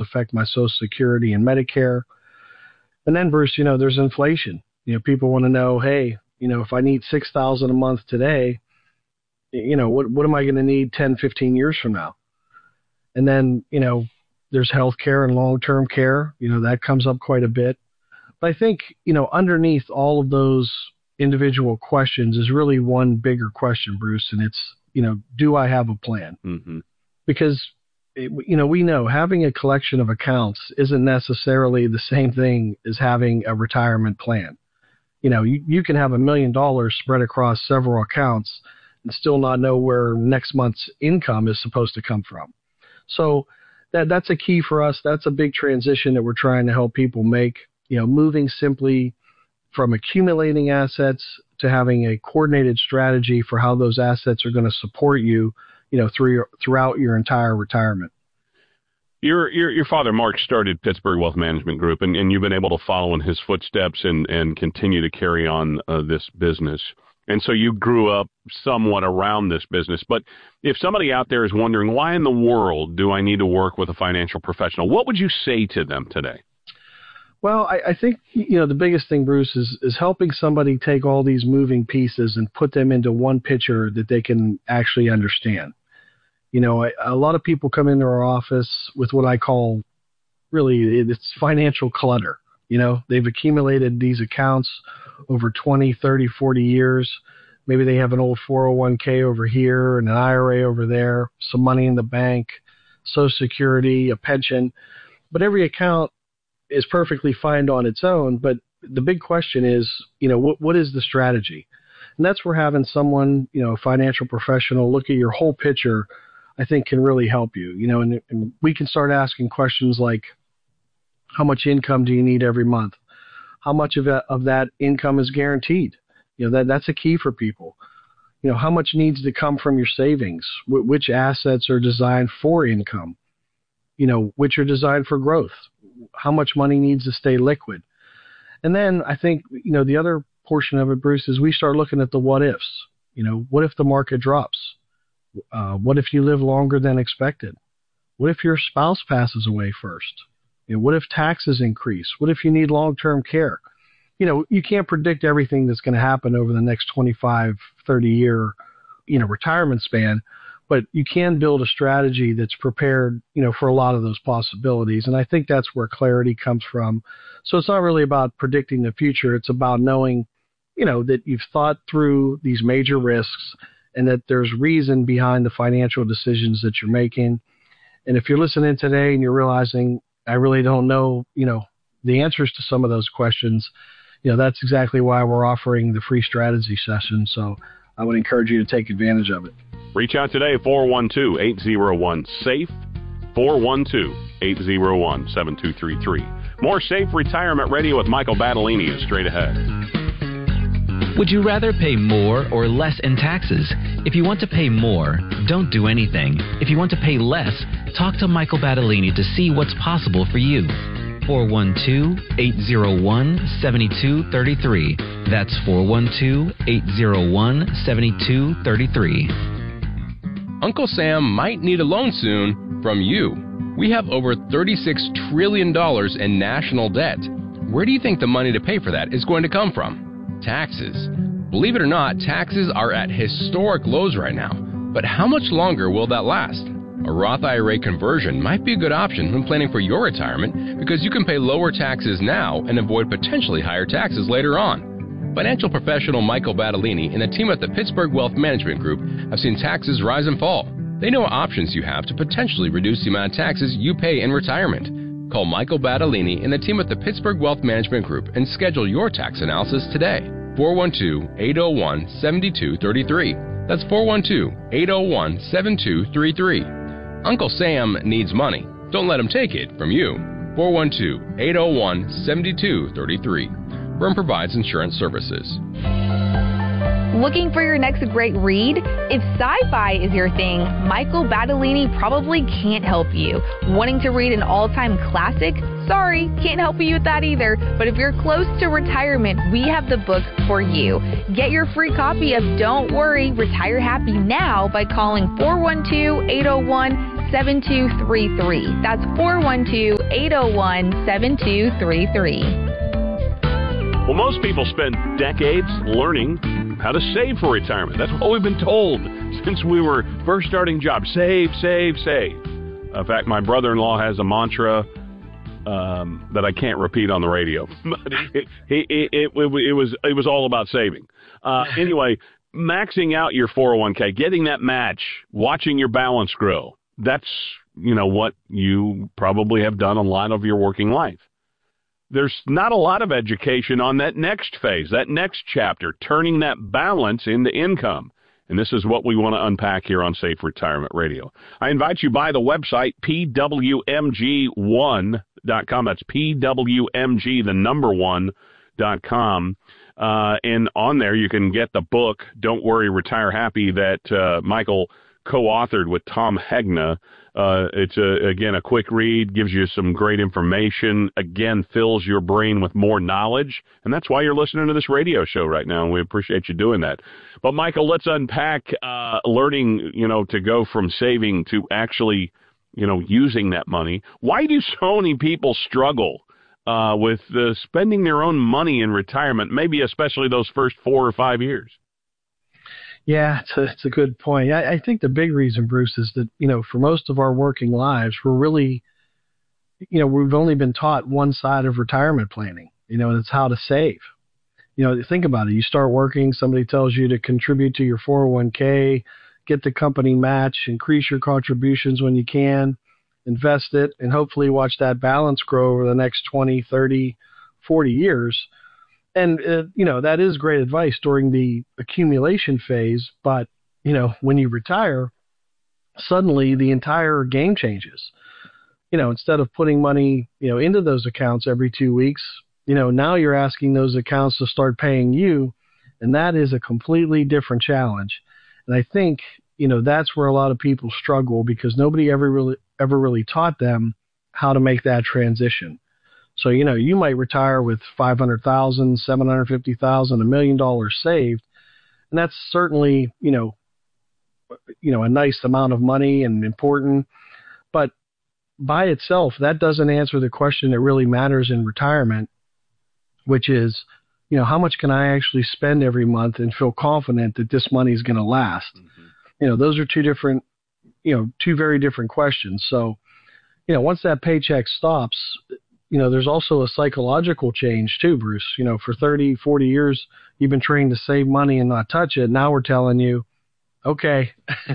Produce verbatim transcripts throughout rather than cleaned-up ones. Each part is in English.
affect my Social Security and Medicare? And then, Bruce, you know, there's inflation. You know, people want to know, hey, you know, if I need six thousand dollars a month today, you know, what what am I going to need ten, fifteen years from now? And then, you know, there's healthcare and long-term care. You know, that comes up quite a bit. But I think, you know, underneath all of those individual questions is really one bigger question, Bruce, and it's, you know, do I have a plan? Mm-hmm. Because, it, you know, we know having a collection of accounts isn't necessarily the same thing as having a retirement plan. You know, you, you can have a million dollars spread across several accounts and still not know where next month's income is supposed to come from. So that that's a key for us. That's a big transition that we're trying to help people make, you know, moving simply from accumulating assets to having a coordinated strategy for how those assets are going to support you, you know, through your, throughout your entire retirement. Your your your father, Mark, started Pittsburgh Wealth Management Group, and, and you've been able to follow in his footsteps and, and continue to carry on uh, this business. And so you grew up somewhat around this business. But if somebody out there is wondering, why in the world do I need to work with a financial professional, what would you say to them today? Well, I, I think, you know, the biggest thing, Bruce, is, is helping somebody take all these moving pieces and put them into one picture that they can actually understand. You know, I, a lot of people come into our office with what I call really it's financial clutter. You know, they've accumulated these accounts over twenty, thirty, forty years. Maybe they have an old four oh one k over here and an I R A over there, some money in the bank, Social Security, a pension. But every account is perfectly fine on its own. But the big question is, you know, what what is the strategy? And that's where having someone, you know, a financial professional look at your whole picture, I think can really help you. You know, and, and we can start asking questions like, how much income do you need every month? How much of that, of that income is guaranteed? You know, that that's a key for people. You know, how much needs to come from your savings? Wh- which assets are designed for income? You know, which are designed for growth? How much money needs to stay liquid? And then I think, you know, the other portion of it, Bruce, is we start looking at the what ifs. You know, what if the market drops? Uh, what if you live longer than expected? What if your spouse passes away first? You know, what if taxes increase? What if you need long-term care? You know, you can't predict everything that's going to happen over the next twenty-five, thirty year, you know, retirement span, but you can build a strategy that's prepared, you know, for a lot of those possibilities. And I think that's where clarity comes from. So it's not really about predicting the future. It's about knowing, you know, that you've thought through these major risks and that there's reason behind the financial decisions that you're making. And if you're listening today and you're realizing, I really don't know, you know, the answers to some of those questions, you know, that's exactly why we're offering the free strategy session. So I would encourage you to take advantage of it. Reach out today, four one two, eight oh one, SAFE, four one two, eight oh one, seven two three three. More Safe Retirement Radio with Michael Battolini is straight ahead. Would you rather pay more or less in taxes? If you want to pay more, don't do anything. If you want to pay less, talk to Michael Battolini to see what's possible for you. four one two, eight oh one, seven two three three. That's four one two, eight oh one, seven two three three. Uncle Sam might need a loan soon from you. We have over thirty-six trillion dollars in national debt. Where do you think the money to pay for that is going to come from? Taxes. Believe it or not, taxes are at historic lows right now. But how much longer will that last? A Roth I R A conversion might be a good option when planning for your retirement because you can pay lower taxes now and avoid potentially higher taxes later on. Financial professional Michael Battolini and the team at the Pittsburgh Wealth Management Group have seen taxes rise and fall. They know what options you have to potentially reduce the amount of taxes you pay in retirement. Call Michael Battolini and the team at the Pittsburgh Wealth Management Group and schedule your tax analysis today. four one two, eight oh one, seven two three three. That's four one two, eight oh one, seven two three three. Uncle Sam needs money. Don't let him take it from you. four one two, eight oh one, seven two three three. Byrne provides insurance services. Looking for your next great read? If sci-fi is your thing, Michael Battolini probably can't help you. Wanting to read an all-time classic? Sorry, can't help you with that either. But if you're close to retirement, we have the book for you. Get your free copy of Don't Worry, Retire Happy now by calling four one two, eight oh one, seven two three three. That's four one two, eight oh one, seven two three three. Well, most people spend decades learning how to save for retirement. That's what we've been told since we were first starting jobs. Save, save, save. In fact, my brother-in-law has a mantra um, that I can't repeat on the radio. But it, it, it, it, it, was, it was all about saving. Uh, anyway, maxing out your four oh one k, getting that match, watching your balance grow. That's, you know, what you probably have done a lot of your working life. There's not a lot of education on that next phase, that next chapter, turning that balance into income. And this is what we want to unpack here on Safe Retirement Radio. I invite you by the website, P W M G one dot com. That's P W M G, the number one, dot com. Uh, and on there, you can get the book, Don't Worry, Retire Happy, that uh, Michael co-authored with Tom Hegna. Uh, it's, a, again, a quick read, gives you some great information, again, fills your brain with more knowledge, and that's why you're listening to this radio show right now, and we appreciate you doing that. But, Michael, let's unpack uh, learning, you know, to go from saving to actually, you know, using that money. Why do so many people struggle uh, with uh, spending their own money in retirement, maybe especially those first four or five years? Yeah, it's a, it's a good point. I, I think the big reason, Bruce, is that, you know, for most of our working lives, we're really, you know, we've only been taught one side of retirement planning, you know, and it's how to save. You know, think about it. You start working, somebody tells you to contribute to your four oh one k, get the company match, increase your contributions when you can, invest it, and hopefully watch that balance grow over the next twenty, thirty, forty years. And, uh, you know, that is great advice during the accumulation phase. But, you know, when you retire, suddenly the entire game changes. You know, instead of putting money, you know, into those accounts every two weeks, you know, now you're asking those accounts to start paying you. And that is a completely different challenge. And I think, you know, that's where a lot of people struggle because nobody ever really, ever really taught them how to make that transition. So, you know, you might retire with five hundred thousand dollars, seven hundred fifty thousand dollars, a million dollars saved. And that's certainly, you know, you know, a nice amount of money and important. But by itself, that doesn't answer the question that really matters in retirement, which is, you know, how much can I actually spend every month and feel confident that this money is going to last? Mm-hmm. You know, those are two different, you know, two very different questions. So, you know, once that paycheck stops, you know, there's also a psychological change too, Bruce. You know, for thirty, forty years, you've been trained to save money and not touch it. Now we're telling you, okay,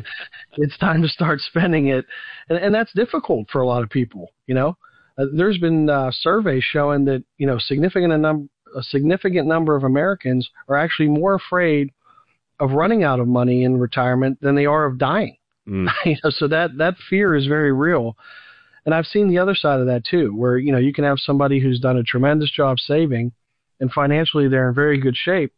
it's time to start spending it. And, and that's difficult for a lot of people, you know. Uh, there's been uh, surveys showing that, you know, significant a, num- a significant number of Americans are actually more afraid of running out of money in retirement than they are of dying. Mm. You know, so that, that fear is very real. And I've seen the other side of that too, where, you know, you can have somebody who's done a tremendous job saving and financially they're in very good shape,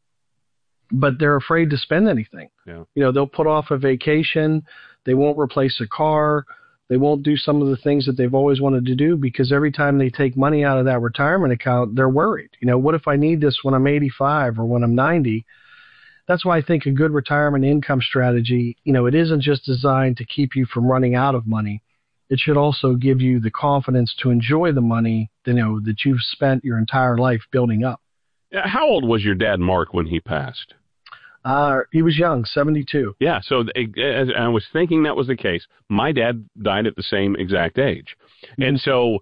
but they're afraid to spend anything. Yeah. You know, they'll put off a vacation. They won't replace a car. They won't do some of the things that they've always wanted to do because every time they take money out of that retirement account, they're worried. You know, what if I need this when I'm eighty-five or when I'm ninety? That's why I think a good retirement income strategy, you know, it isn't just designed to keep you from running out of money. It should also give you the confidence to enjoy the money, you know, that you've spent your entire life building up. How old was your dad, Mark, when he passed? Uh, he was young, seventy-two. Yeah, so as I was thinking that was the case. My dad died at the same exact age. Mm-hmm. And so,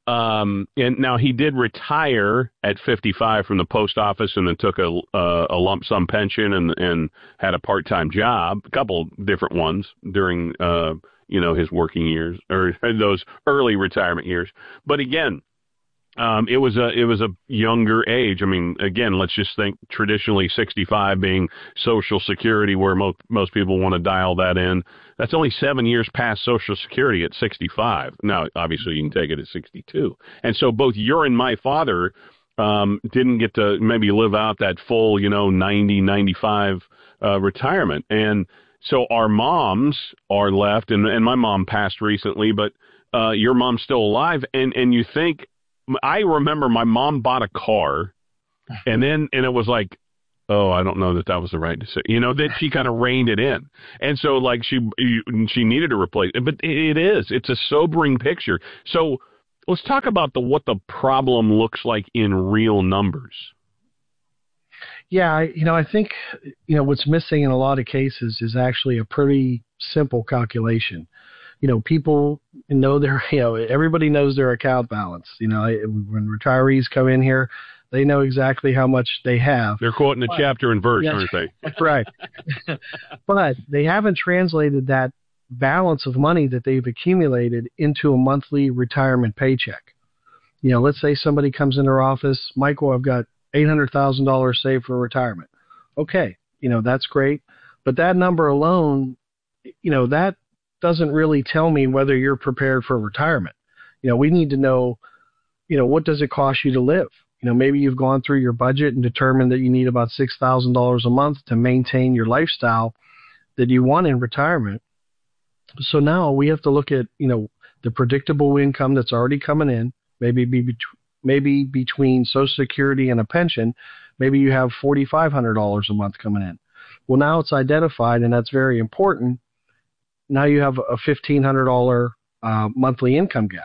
um, and now he did retire at fifty-five from the post office and then took a, uh, a lump sum pension and, and had a part-time job, a couple different ones during, uh, you know, his working years or those early retirement years. But again, um, it was a, it was a younger age. I mean, again, let's just think traditionally sixty-five being Social Security where most, most people want to dial that in. That's only seven years past Social Security at sixty-five. Now, obviously you can take it at sixty-two. And so both your and my father, um, didn't get to maybe live out that full, you know, ninety, ninety-five, uh, retirement. And, so our moms are left, and, and my mom passed recently, but uh, your mom's still alive. And, and you think, I remember my mom bought a car, and then and it was like, oh, I don't know that that was the right decision. You know, that she kind of reined it in. And so, like, she she needed to replace it. But it is. It's a sobering picture. So let's talk about the what the problem looks like in real numbers. Yeah, I, you know, I think, you know, what's missing in a lot of cases is actually a pretty simple calculation. You know, people know their, you know, everybody knows their account balance. You know, when retirees come in here, they know exactly how much they have. They're quoting a but, chapter and verse, yes, aren't they? That's right. But they haven't translated that balance of money that they've accumulated into a monthly retirement paycheck. You know, let's say somebody comes into our office, Michael, I've got eight hundred thousand dollars saved for retirement. Okay, you know, that's great. But that number alone, you know, that doesn't really tell me whether you're prepared for retirement. You know, we need to know, you know, what does it cost you to live? You know, maybe you've gone through your budget and determined that you need about six thousand dollars a month to maintain your lifestyle that you want in retirement. So now we have to look at, you know, the predictable income that's already coming in, maybe be bet- maybe between Social Security and a pension, maybe you have four thousand five hundred dollars a month coming in. Well, now it's identified, and that's very important. Now you have a fifteen hundred dollars uh, monthly income gap.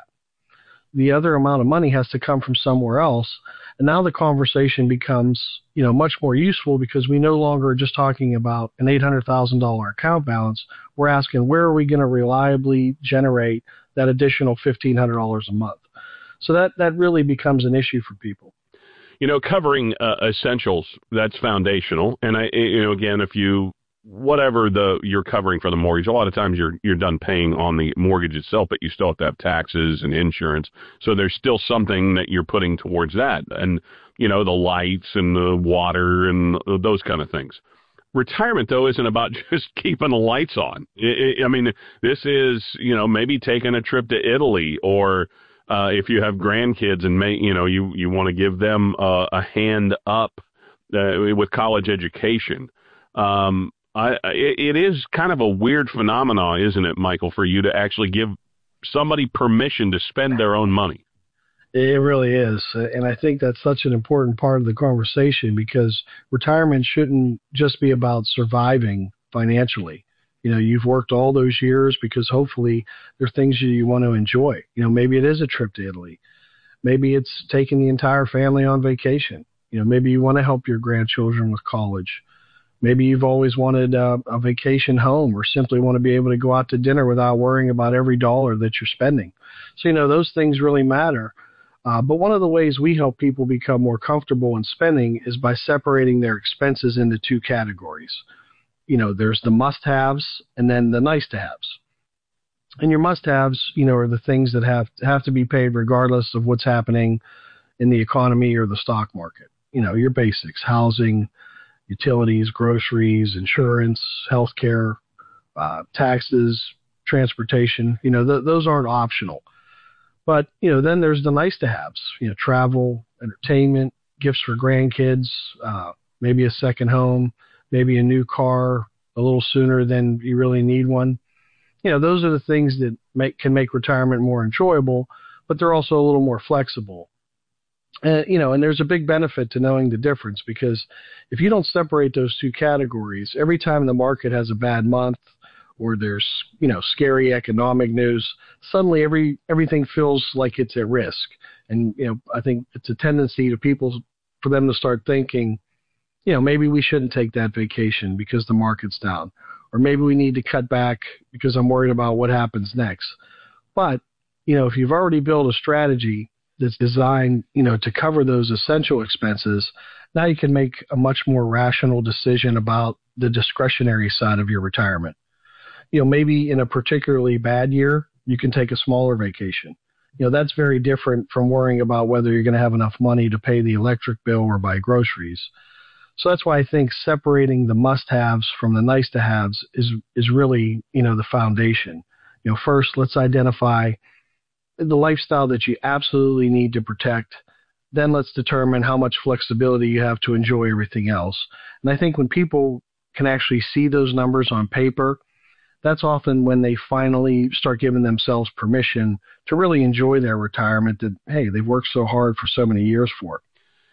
The other amount of money has to come from somewhere else. And now the conversation becomes, you know, much more useful because we no longer are just talking about an eight hundred thousand dollars account balance. We're asking, where are we going to reliably generate that additional fifteen hundred dollars a month? So that, that really becomes an issue for people. You know, covering uh, essentials, that's foundational. And, I, you know, again, if you, whatever the you're covering for the mortgage, a lot of times you're you're done paying on the mortgage itself, but you still have to have taxes and insurance. So there's still something that you're putting towards that. And, you know, the lights and the water and those kind of things. Retirement, though, isn't about just keeping the lights on. It, it, I mean, this is, you know, maybe taking a trip to Italy, or uh, if you have grandkids and, may, you know, you, you want to give them uh, a hand up uh, with college education. Um, I, it, it is kind of a weird phenomenon, isn't it, Michael, for you to actually give somebody permission to spend their own money? It really is. And I think that's such an important part of the conversation, because retirement shouldn't just be about surviving financially. You know, you've worked all those years because hopefully there are things you want to enjoy. You know, maybe it is a trip to Italy. Maybe it's taking the entire family on vacation. You know, maybe you want to help your grandchildren with college. Maybe you've always wanted uh, a vacation home, or simply want to be able to go out to dinner without worrying about every dollar that you're spending. So, you know, those things really matter. Uh, but one of the ways we help people become more comfortable in spending is by separating their expenses into two categories. You know, there's the must-haves and then the nice-to-haves. And your must-haves, you know, are the things that have have to be paid regardless of what's happening in the economy or the stock market. You know, your basics: housing, utilities, groceries, insurance, healthcare, uh, taxes, transportation. You know, th- those aren't optional. But, you know, then there's the nice-to-haves, you know, travel, entertainment, gifts for grandkids, uh, maybe a second home, maybe a new car a little sooner than you really need one. You know, those are the things that make can make retirement more enjoyable, but they're also a little more flexible. And, you know, and there's a big benefit to knowing the difference, because if you don't separate those two categories, every time the market has a bad month or there's, you know, scary economic news, suddenly every everything feels like it's at risk. And, you know, I think it's a tendency to people for them to start thinking, you know, maybe we shouldn't take that vacation because the market's down, or maybe we need to cut back because I'm worried about what happens next. But, you know, if you've already built a strategy that's designed, you know, to cover those essential expenses, now you can make a much more rational decision about the discretionary side of your retirement. You know, maybe in a particularly bad year, you can take a smaller vacation. You know, that's very different from worrying about whether you're going to have enough money to pay the electric bill or buy groceries. So that's why I think separating the must-haves from the nice-to-haves is is really, you know, the foundation. You know, first, let's identify the lifestyle that you absolutely need to protect. Then let's determine how much flexibility you have to enjoy everything else. And I think when people can actually see those numbers on paper, that's often when they finally start giving themselves permission to really enjoy their retirement that, hey, they've worked so hard for so many years for.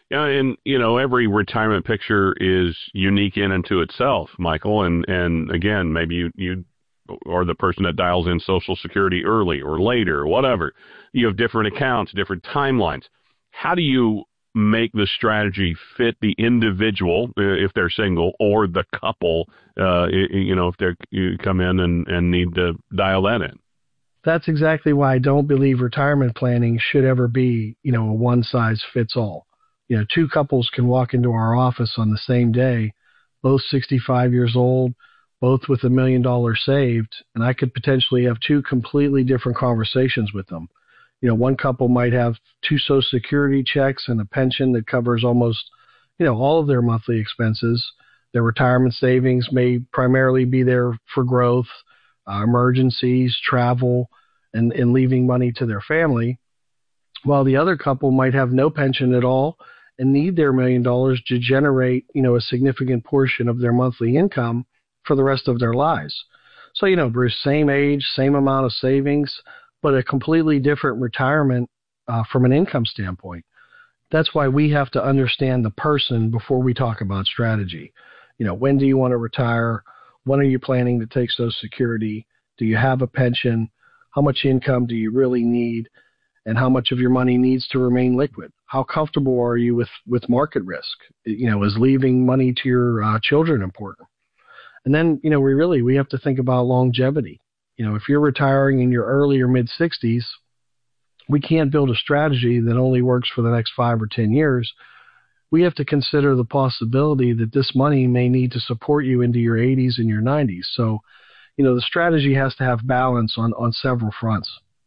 Yeah, and you know, every retirement picture is unique in and to itself, Michael. And and again, maybe you you are the person that dials in Social Security early or later, or whatever. You have different accounts, different timelines. How do you make the strategy fit the individual if they're single, or the couple, uh, you know, if they you come in and, and need to dial that in? That's exactly why I don't believe retirement planning should ever be, you know, a one size fits all. You know, two couples can walk into our office on the same day, both sixty-five years old, both with a million dollars saved, and I could potentially have two completely different conversations with them. You know, one couple might have two Social Security checks and a pension that covers almost, you know, all of their monthly expenses. Their retirement savings may primarily be there for growth, uh, emergencies, travel, and, and leaving money to their family, while the other couple might have no pension at all and need their million dollars to generate, you know, a significant portion of their monthly income for the rest of their lives. So, you know, Bruce, same age, same amount of savings, but a completely different retirement uh, from an income standpoint. That's why we have to understand the person before we talk about strategy. You know, when do you want to retire? When are you planning to take Social Security? Do you have a pension? How much income do you really need? And how much of your money needs to remain liquid? How comfortable are you with, with market risk? You know, is leaving money to your uh, children important? And then, you know, we really, we have to think about longevity. You know, if you're retiring in your early or mid sixties, we can't build a strategy that only works for the next five or ten years. We have to consider the possibility that this money may need to support you into your eighties and your nineties. So, you know, the strategy has to have balance on, on several fronts.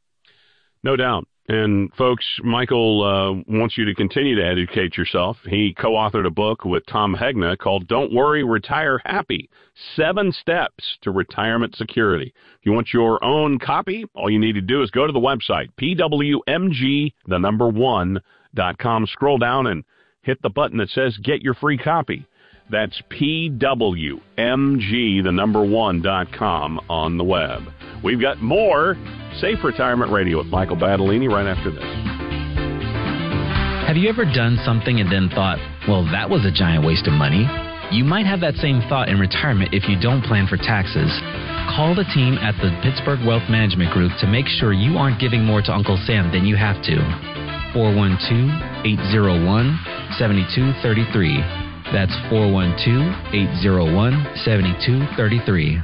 No doubt. And folks, Michael uh, wants you to continue to educate yourself. He co-authored a book with Tom Hegna called Don't Worry, Retire Happy, Seven Steps to Retirement Security. If you want your own copy, all you need to do is go to the website, P W M G, the number one, dot com. Scroll down and hit the button that says Get Your Free Copy. That's P W M G, the number one, dot com on the web. We've got more Safe Retirement Radio with Michael Battolini right after this. Have you ever done something and then thought, well, that was a giant waste of money? You might have that same thought in retirement if you don't plan for taxes. Call the team at the Pittsburgh Wealth Management Group to make sure you aren't giving more to Uncle Sam than you have to. four one two, eight zero one, seven two three three. That's four one two, eight zero one, seven two three three.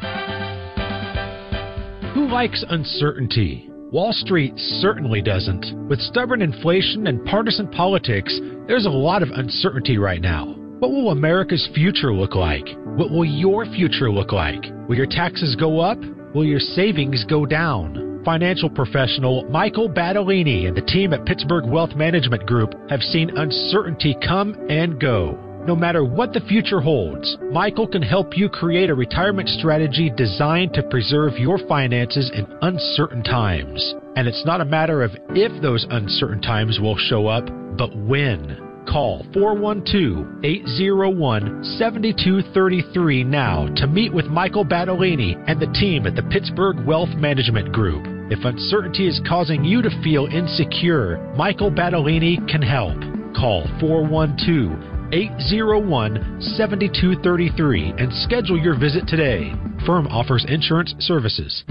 Who likes uncertainty? Wall Street certainly doesn't. With stubborn inflation and partisan politics, there's a lot of uncertainty right now. What will America's future look like? What will your future look like? Will your taxes go up? Will your savings go down? Financial professional Michael Battolini and the team at Pittsburgh Wealth Management Group have seen uncertainty come and go. No matter what the future holds, Michael can help you create a retirement strategy designed to preserve your finances in uncertain times. And it's not a matter of if those uncertain times will show up, but when. Call four one two, eight zero one, seven two three three now to meet with Michael Battolini and the team at the Pittsburgh Wealth Management Group. If uncertainty is causing you to feel insecure, Michael Battolini can help. Call four one two, eight zero one, seven two three three and schedule your visit today. Firm offers insurance services.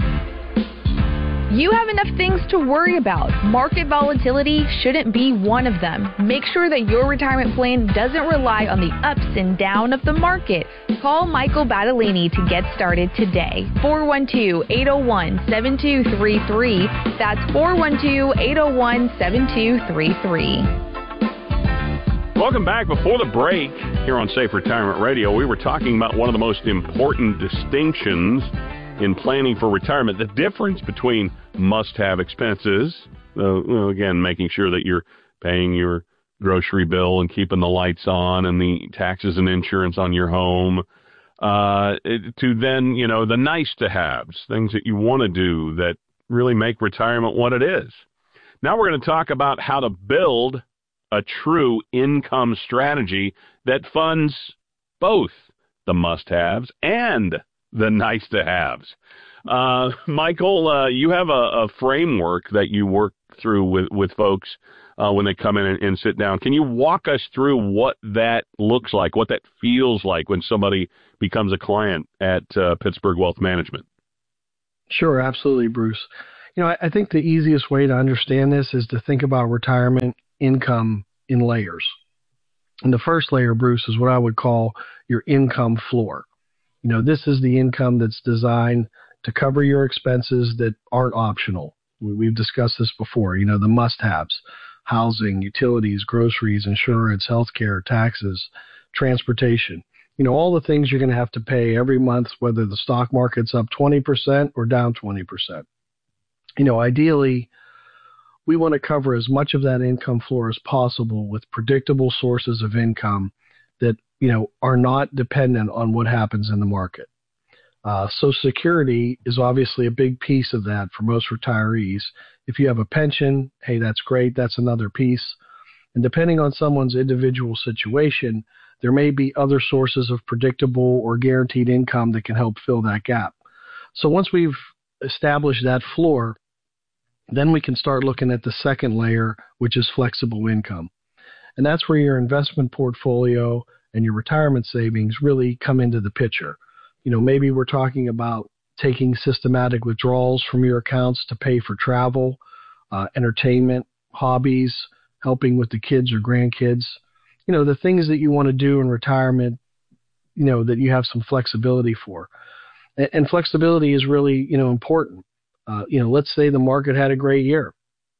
You have enough things to worry about. Market volatility shouldn't be one of them. Make sure that your retirement plan doesn't rely on the ups and downs of the market. Call Michael Battolini to get started today. four one two, eight zero one, seven two three three. That's four one two, eight zero one, seven two three three. Welcome back. Before the break, here on Safe Retirement Radio, we were talking about one of the most important distinctions in planning for retirement, the difference between must-have expenses, uh, well, again, making sure that you're paying your grocery bill and keeping the lights on and the taxes and insurance on your home, uh, to then, you know, the nice-to-haves, things that you want to do that really make retirement what it is. Now we're going to talk about how to build a true income strategy that funds both the must-haves and the nice-to-haves. Uh, Michael, uh, you have a, a framework that you work through with, with folks uh, when they come in and, and sit down. Can you walk us through what that looks like, what that feels like when somebody becomes a client at uh, Pittsburgh Wealth Management? Sure, absolutely, Bruce. You know, I, I think the easiest way to understand this is to think about retirement income in layers. And the first layer, Bruce, is what I would call your income floor. You know, this is the income that's designed to cover your expenses that aren't optional. We've discussed this before, you know, the must-haves, housing, utilities, groceries, insurance, healthcare, taxes, transportation. You know, all the things you're going to have to pay every month, whether the stock market's up twenty percent or down twenty percent. You know, ideally, we want to cover as much of that income floor as possible with predictable sources of income that, you know, are not dependent on what happens in the market. Uh, Social Security is obviously a big piece of that for most retirees. If you have a pension, hey, that's great. That's another piece. And depending on someone's individual situation, there may be other sources of predictable or guaranteed income that can help fill that gap. So once we've established that floor, then we can start looking at the second layer, which is flexible income. And that's where your investment portfolio and your retirement savings really come into the picture. You know, maybe we're talking about taking systematic withdrawals from your accounts to pay for travel, uh, entertainment, hobbies, helping with the kids or grandkids. You know, the things that you want to do in retirement, you know, that you have some flexibility for. And, and flexibility is really, you know, important. Uh, you know, let's say the market had a great year.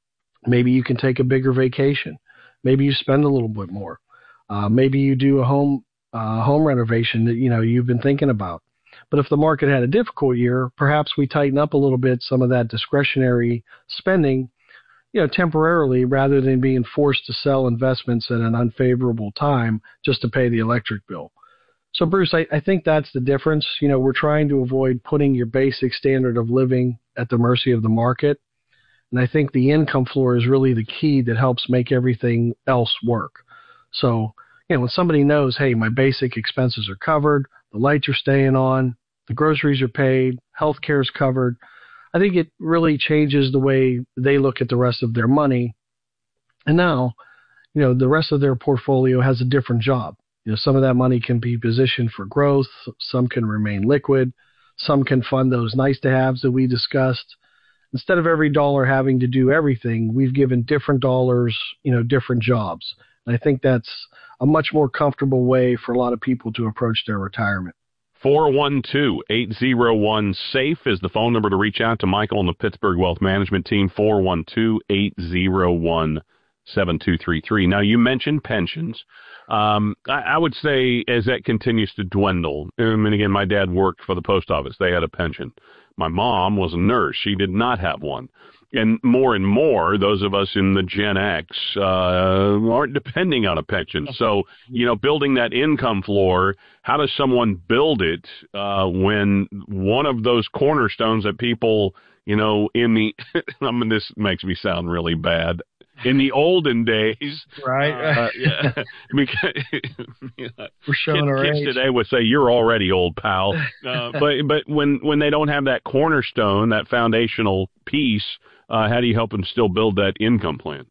Maybe you can take a bigger vacation. Maybe you spend a little bit more. Uh, maybe you do a home uh, home renovation that, you know, you've been thinking about. But if the market had a difficult year, perhaps we tighten up a little bit some of that discretionary spending, you know, temporarily rather than being forced to sell investments at an unfavorable time just to pay the electric bill. So, Bruce, I, I think that's the difference. You know, we're trying to avoid putting your basic standard of living at the mercy of the market. And I think the income floor is really the key that helps make everything else work. So, you know, when somebody knows, hey, my basic expenses are covered, the lights are staying on, the groceries are paid, healthcare is covered, I think it really changes the way they look at the rest of their money. And now, you know, the rest of their portfolio has a different job. You know, some of that money can be positioned for growth. Some can remain liquid. Some can fund those nice to haves that we discussed. Instead of every dollar having to do everything, we've given different dollars, you know, different jobs. And I think that's a much more comfortable way for a lot of people to approach their retirement. four one two, eight zero one, SAFE is the phone number to reach out to Michael and the Pittsburgh Wealth Management team, four one two, eight zero one, seven two three three. Now, you mentioned pensions. Um, I, I would say as that continues to dwindle, I mean, again, my dad worked for the post office. They had a pension. My mom was a nurse. She did not have one. And more and more, those of us in the Gen X uh, aren't depending on a pension. So, you know, building that income floor, how does someone build it uh, when one of those cornerstones that people, you know, in the, I mean, this makes me sound really bad. In the olden days, right? Uh, yeah, because, you know, we're showing kids, our kids age. today would say you're already old, pal. Uh, but but when when they don't have that cornerstone, that foundational piece, uh, how do you help them still build that income plan?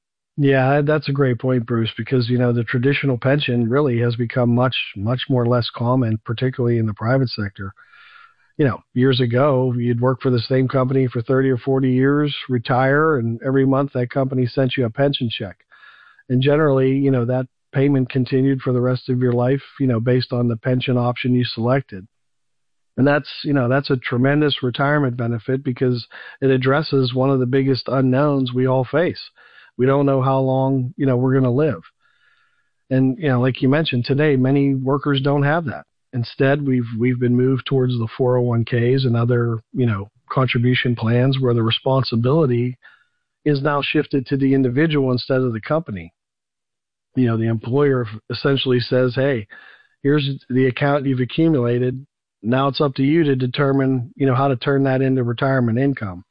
Yeah, that's a great point, Bruce. Because you know the traditional pension really has become much much more less common, particularly in the private sector. You know, years ago, you'd work for the same company for thirty or forty years, retire, and every month that company sent you a pension check. And generally, you know, that payment continued for the rest of your life, you know, based on the pension option you selected. And that's, you know, that's a tremendous retirement benefit because it addresses one of the biggest unknowns we all face. We don't know how long, you know, we're going to live. And, you know, like you mentioned today, many workers don't have that. Instead, we've we've been moved towards the four oh one k's and other, you know, contribution plans where the responsibility is now shifted to the individual instead of the company. You know, the employer essentially says, hey, here's the account you've accumulated. Now it's up to you to determine, you know, how to turn that into retirement income.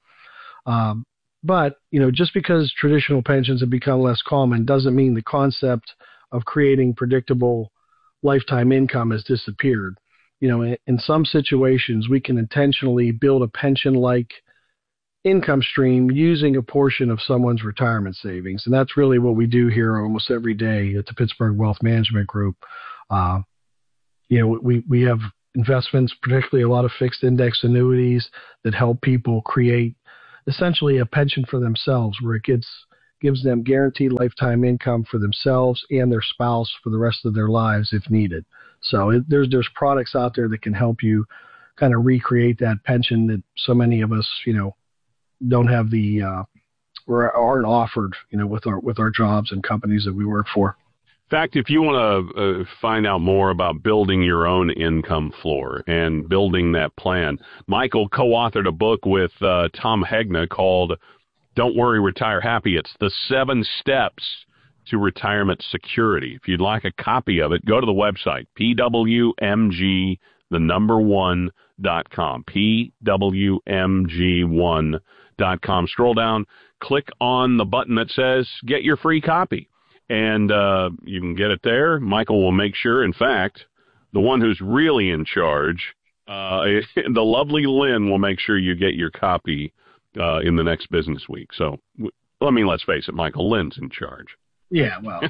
Um, but, you know, just because traditional pensions have become less common doesn't mean the concept of creating predictable lifetime income has disappeared. You know, in, in some situations, we can intentionally build a pension-like income stream using a portion of someone's retirement savings. And that's really what we do here almost every day at the Pittsburgh Wealth Management Group. Uh, you know, we, we have investments, particularly a lot of fixed index annuities that help people create essentially a pension for themselves, where it gets gives them guaranteed lifetime income for themselves and their spouse for the rest of their lives if needed. So it, there's there's products out there that can help you kind of recreate that pension that so many of us, you know, don't have the uh, or aren't offered, you know, with our with our jobs and companies that we work for. In fact, if you want to uh, find out more about building your own income floor and building that plan, Michael co-authored a book with uh, Tom Hegna called Don't Worry, Retire Happy. It's the seven steps to retirement security. If you'd like a copy of it, go to the website, P W M G, the number one dot com, P W M G one dot com. Scroll down, click on the button that says get your free copy. And uh, you can get it there. Michael will make sure, in fact, the one who's really in charge, uh, the lovely Lynn, will make sure you get your copy uh, in the next business week. So, I mean, let's face it, Michael, Lynn's in charge. Yeah, well,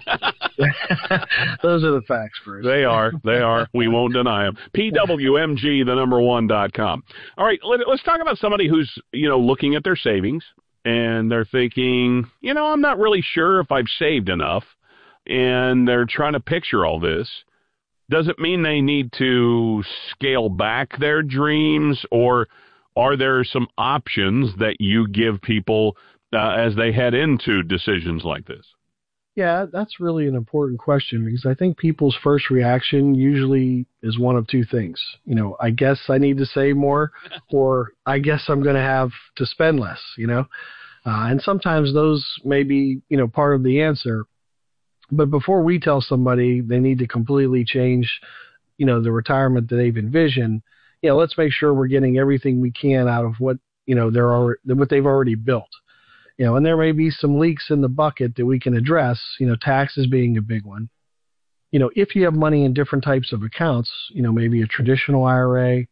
those are the facts, Bruce. They are. They are. We won't deny them. P W M G, the number one dot com. All right, let, let's talk about somebody who's, you know, looking at their savings. And they're thinking, you know, I'm not really sure if I've saved enough, and they're trying to picture all this. Does it mean they need to scale back their dreams, or are there some options that you give people uh, as they head into decisions like this? Yeah, that's really an important question, because I think people's first reaction usually is one of two things. You know, I guess I need to save more, or I guess I'm going to have to spend less, you know. Uh, and sometimes those may be, you know, part of the answer. But before we tell somebody they need to completely change, you know, the retirement that they've envisioned, you know, let's make sure we're getting everything we can out of what, you know, they're already, what they've already built. You know, and there may be some leaks in the bucket that we can address, you know, taxes being a big one. You know, if you have money in different types of accounts, you know, maybe a traditional I R A,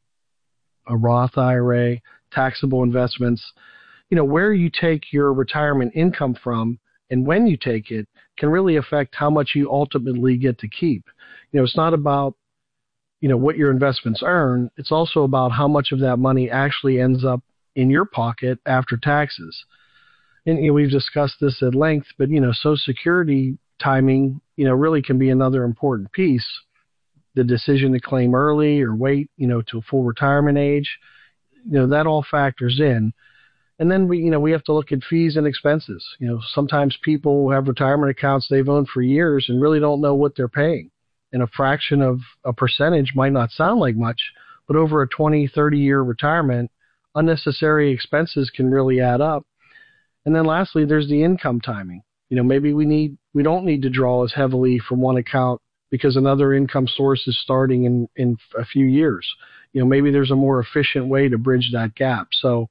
a Roth I R A, taxable investments, you know, where you take your retirement income from and when you take it can really affect how much you ultimately get to keep. You know, it's not about, you know, what your investments earn. It's also about how much of that money actually ends up in your pocket after taxes. And, you know, we've discussed this at length, but, you know, Social Security timing, you know, really can be another important piece. The decision to claim early or wait, you know, to full retirement age, you know, that all factors in. And then we, you know, we have to look at fees and expenses. You know, sometimes people have retirement accounts they've owned for years and really don't know what they're paying. And a fraction of a percentage might not sound like much, but over a twenty, thirty year retirement, unnecessary expenses can really add up. And then lastly, there's the income timing. You know, maybe we need, we don't need to draw as heavily from one account because another income source is starting in, in a few years. You know, maybe there's a more efficient way to bridge that gap. So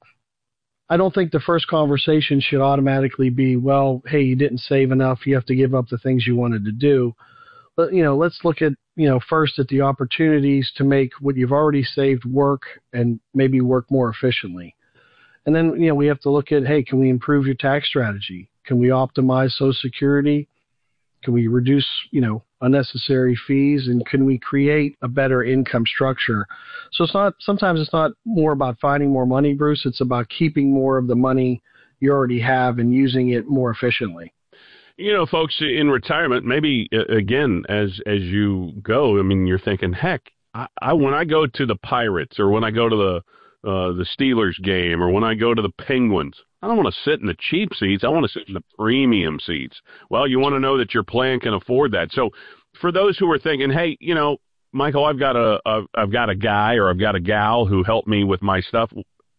I don't think the first conversation should automatically be, well, hey, you didn't save enough. You have to give up the things you wanted to do. But, you know, let's look at, you know, first at the opportunities to make what you've already saved work and maybe work more efficiently. And then, you know, we have to look at, hey, can we improve your tax strategy? Can we optimize Social Security? Can we reduce, you know, unnecessary fees? And can we create a better income structure? So it's not, sometimes it's not more about finding more money, Bruce. It's about keeping more of the money you already have and using it more efficiently. You know, folks, in retirement, maybe, uh, again, as as you go, I mean, you're thinking, heck, I, I when I go to the Pirates or when I go to the uh, the Steelers game or when I go to the Penguins, I don't want to sit in the cheap seats. I want to sit in the premium seats. Well, you want to know that your plan can afford that. So for those who are thinking, hey, you know, Michael, I've got a, a I've got a guy or I've got a gal who helped me with my stuff.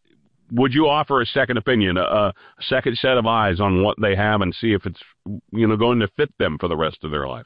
Would you offer a second opinion, a, a second set of eyes on what they have and see if it's, you know, going to fit them for the rest of their life?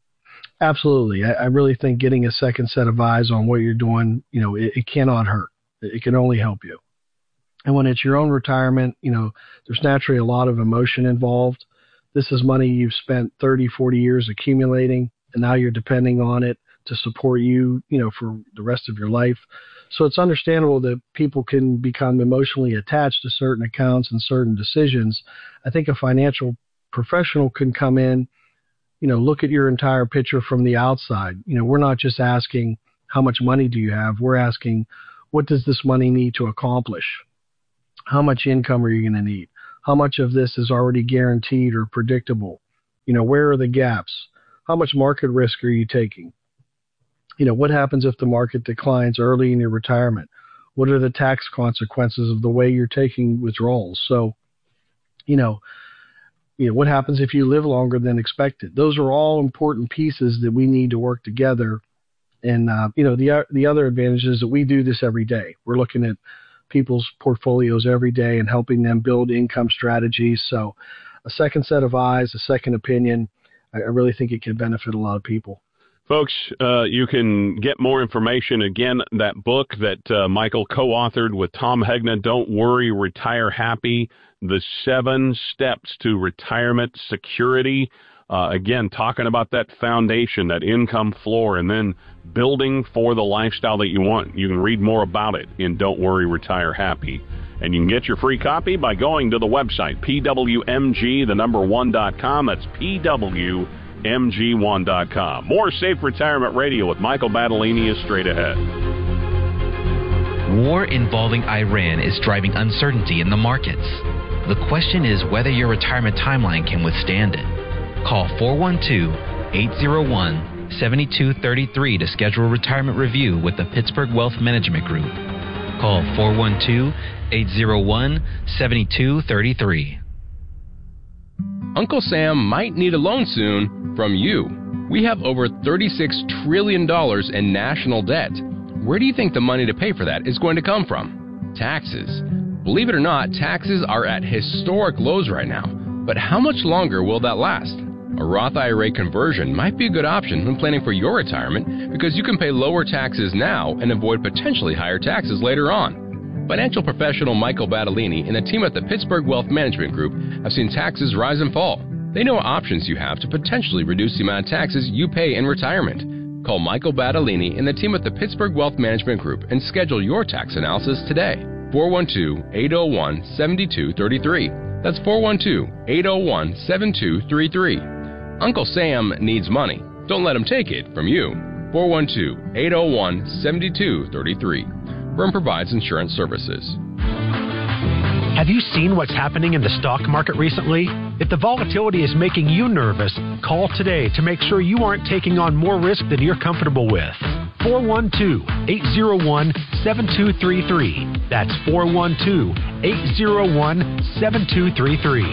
Absolutely. I, I really think getting a second set of eyes on what you're doing, you know, it, it cannot hurt. It can only help you. And when it's your own retirement, you know, there's naturally a lot of emotion involved. This is money you've spent thirty, forty years accumulating, and now you're depending on it to to support you, you know, for the rest of your life. So it's understandable that people can become emotionally attached to certain accounts and certain decisions. I think a financial professional can come in, you know, look at your entire picture from the outside. You know, we're not just asking how much money do you have. We're asking, what does this money need to accomplish? How much income are you going to need? How much of this is already guaranteed or predictable? You know, where are the gaps? How much market risk are you taking? You know, what happens if the market declines early in your retirement? What are the tax consequences of the way you're taking withdrawals? So, you know, you know, what happens if you live longer than expected? Those are all important pieces that we need to work together. And, uh, you know, the, the other advantage is that we do this every day. We're looking at people's portfolios every day and helping them build income strategies. So a second set of eyes, a second opinion, I, I really think it can benefit a lot of people. Folks, uh, you can get more information. Again, that book that uh, Michael co-authored with Tom Hegna, Don't Worry, Retire Happy, The Seven Steps to Retirement Security. Uh, again, talking about that foundation, that income floor, and then building for the lifestyle that you want. You can read more about it in Don't Worry, Retire Happy. And you can get your free copy by going to the website, P W M G, the number one dot com. That's P W M G one dot com. More Safe Retirement Radio with Michael Battolini is straight ahead. War involving Iran is driving uncertainty in the markets. The question is whether your retirement timeline can withstand it. Call four one two, eight zero one, seven two three three to schedule a retirement review with the Pittsburgh Wealth Management Group. Call four one two, eight zero one, seven two three three. Uncle Sam might need a loan soon from you. We have over thirty-six trillion dollars in national debt. Where do you think the money to pay for that is going to come from? Taxes. Believe it or not, taxes are at historic lows right now. But how much longer will that last? A Roth I R A conversion might be a good option when planning for your retirement because you can pay lower taxes now and avoid potentially higher taxes later on. Financial professional Michael Battolini and the team at the Pittsburgh Wealth Management Group have seen taxes rise and fall. They know what options you have to potentially reduce the amount of taxes you pay in retirement. Call Michael Battolini and the team at the Pittsburgh Wealth Management Group and schedule your tax analysis today. four one two, eight zero one, seven two three three. That's four one two, eight zero one, seven two three three. Uncle Sam needs money. Don't let him take it from you. four one two, eight zero one, seven two three three. Firm provides insurance services. Have you seen what's happening in the stock market recently? If the volatility is making you nervous, call today to make sure you aren't taking on more risk than you're comfortable with. four one two, eight zero one, seven two three three. That's four one two, eight zero one, seven two three three.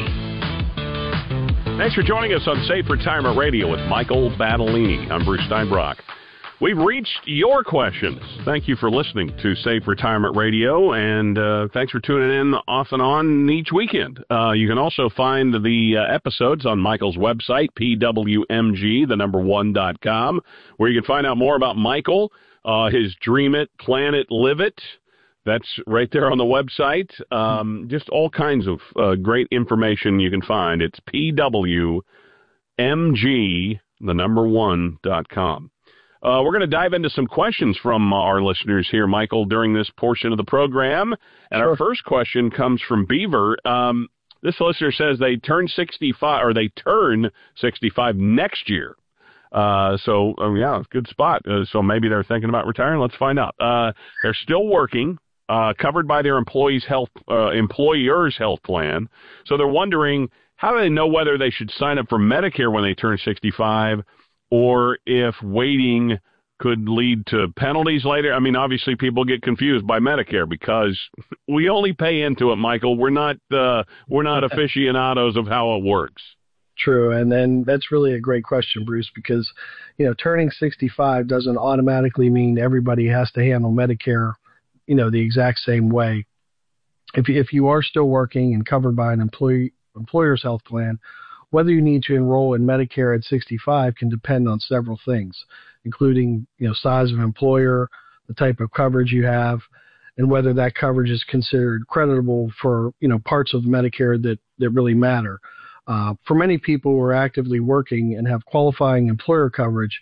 Thanks for joining us on Safe Retirement Radio with Michael Battolini. I'm Bruce Steinbrock. We've reached your questions. Thank you for listening to Safe Retirement Radio, and uh, thanks for tuning in off and on each weekend. Uh, you can also find the uh, episodes on Michael's website, P W M G, the number one dot com, where you can find out more about Michael, uh, his Dream It, Plan It, Live It. That's right there on the website. Um, just all kinds of uh, great information you can find. It's P W M G, the number one dot com. Uh, we're going to dive into some questions from our listeners here, Michael, during this portion of the program. And sure. Our first question comes from Beaver. Um, this listener says they turn sixty-five, or they turn sixty-five next year. Uh, so, um, yeah, good spot. Uh, so maybe they're thinking about retiring. Let's find out. Uh, they're still working, uh, covered by their employee's health, uh, employer's health plan. So they're wondering, how do they know whether they should sign up for Medicare when they turn sixty-five? Or if waiting could lead to penalties later. I mean, obviously people get confused by Medicare because we only pay into it, Michael. We're not uh, we're not aficionados of how it works. True, and then that's really a great question, Bruce, because, you know, turning sixty-five doesn't automatically mean everybody has to handle Medicare, you know, the exact same way. If you, if you are still working and covered by an employee employer's health plan, whether you need to enroll in Medicare at sixty-five can depend on several things, including, you know, size of employer, the type of coverage you have, and whether that coverage is considered creditable for, you know, parts of Medicare that, that really matter. Uh, for many people who are actively working and have qualifying employer coverage,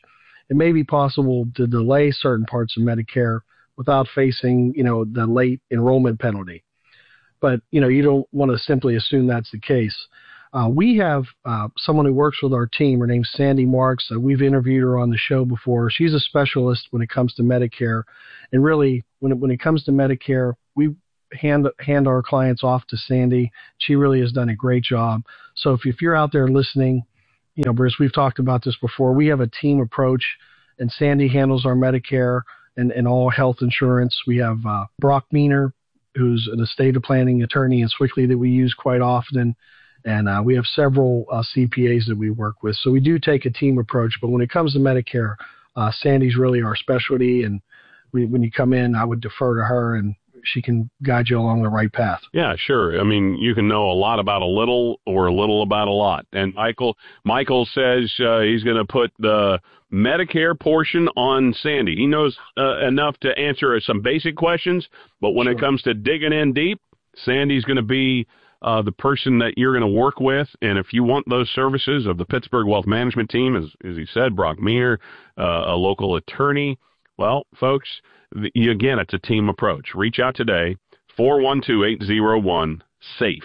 it may be possible to delay certain parts of Medicare without facing, you know, the late enrollment penalty. But, you know, you don't want to simply assume that's the case. Uh, we have uh, someone who works with our team. Her name's Sandy Marks. Uh, we've interviewed her on the show before. She's a specialist when it comes to Medicare. And really, when it, when it comes to Medicare, we hand hand our clients off to Sandy. She really has done a great job. So if, if you're out there listening, you know, Bruce, we've talked about this before. We have a team approach, and Sandy handles our Medicare and, and all health insurance. We have uh, Brock Meaner, who's an estate planning attorney in Swickley that we use quite often. And uh, we have several uh, C P As that we work with. So we do take a team approach. But when it comes to Medicare, uh, Sandy's really our specialty. And we, when you come in, I would defer to her, and she can guide you along the right path. Yeah, sure. I mean, you can know a lot about a little or a little about a lot. And Michael, Michael says uh, he's going to put the Medicare portion on Sandy. He knows uh, enough to answer some basic questions, but when sure. it comes to digging in deep, Sandy's going to be uh, the person that you're going to work with. And if you want those services of the Pittsburgh Wealth Management Team, as, as he said, Brock Meaner, uh, a local attorney, well, folks, the, again, it's a team approach. Reach out today, four one two, eight zero one, SAFE,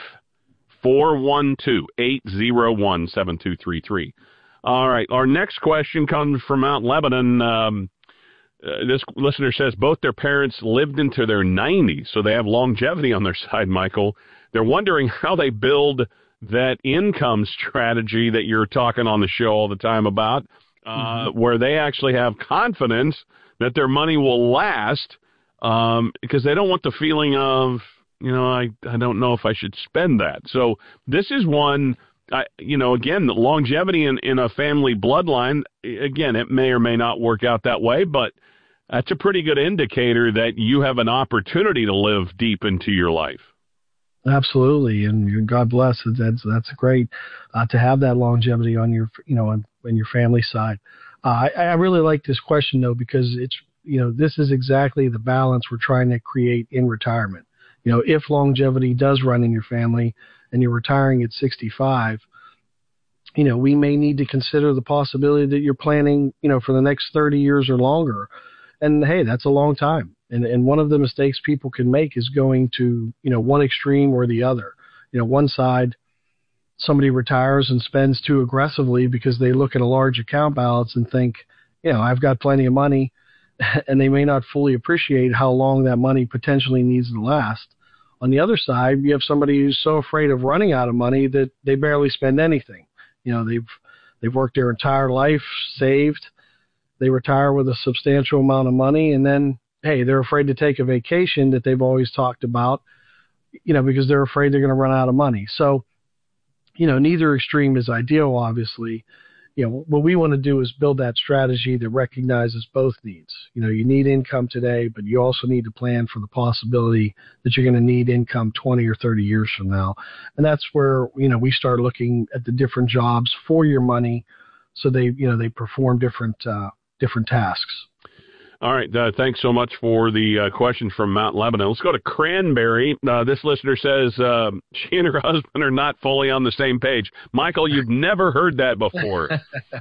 four one two, eight zero one, seven two three three. All right, our next question comes from Mount Lebanon. Um, uh, this listener says both their parents lived into their nineties, so they have longevity on their side, Michael. They're wondering how they build that income strategy that you're talking on the show all the time about, uh, mm-hmm. where they actually have confidence that their money will last, um, because they don't want the feeling of, you know, I, I don't know if I should spend that. So this is one... I, you know, again, longevity in, in a family bloodline, again, it may or may not work out that way, but that's a pretty good indicator that you have an opportunity to live deep into your life. Absolutely, and God bless. That's that's great uh, to have that longevity on your, you know, on, on your family side. Uh, I, I really like this question though, because it's, you know, this is exactly the balance we're trying to create in retirement. You know, if longevity does run in your family and you're retiring at sixty-five, you know, we may need to consider the possibility that you're planning, you know, for the next thirty years or longer. And hey, that's a long time. And and one of the mistakes people can make is going to, you know, one extreme or the other. You know, one side, somebody retires and spends too aggressively because they look at a large account balance and think, you know, I've got plenty of money, and they may not fully appreciate how long that money potentially needs to last. On the other side, you have somebody who's so afraid of running out of money that they barely spend anything. You know, they've they've worked their entire life, saved, they retire with a substantial amount of money, and then, hey, they're afraid to take a vacation that they've always talked about, you know, because they're afraid they're going to run out of money. So, you know, neither extreme is ideal, obviously. You know, what we want to do is build that strategy that recognizes both needs. You know, you need income today, but you also need to plan for the possibility that you're going to need income twenty or thirty years from now. And that's where, you know, we start looking at the different jobs for your money so they, you know, they perform different, uh, different tasks. All right. Uh, thanks so much for the uh, question from Mount Lebanon. Let's go to Cranberry. Uh, this listener says uh, she and her husband are not fully on the same page. Michael, you've never heard that before.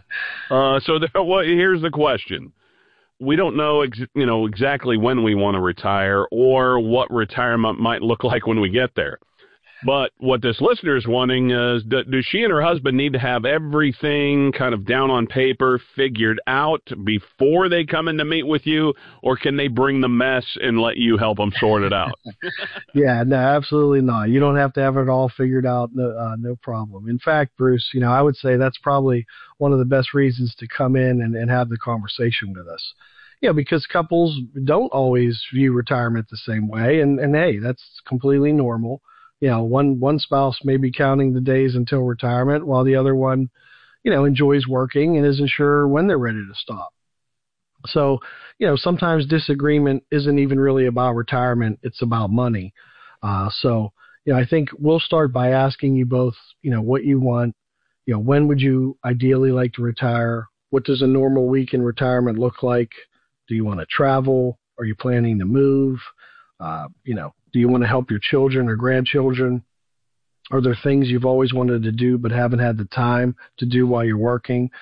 uh, so there, well, here's the question. We don't know, ex- you know, exactly when we want to retire or what retirement might look like when we get there. But what this listener is wanting is, do, does she and her husband need to have everything kind of down on paper, figured out before they come in to meet with you, or can they bring the mess and let you help them sort it out? Yeah, no, absolutely not. You don't have to have it all figured out. No, uh, no problem. In fact, Bruce, you know, I would say that's probably one of the best reasons to come in and, and have the conversation with us. Yeah, because couples don't always view retirement the same way, and, and hey, that's completely normal. You know, one, one spouse may be counting the days until retirement while the other one, you know, enjoys working and isn't sure when they're ready to stop. So, you know, sometimes disagreement isn't even really about retirement. It's about money. Uh, so, you know, I think we'll start by asking you both, you know, what you want. You know, when would you ideally like to retire? What does a normal week in retirement look like? Do you want to travel? Are you planning to move? Uh, you know, do you want to help your children or grandchildren? Are there things you've always wanted to do but haven't had the time to do while you're working?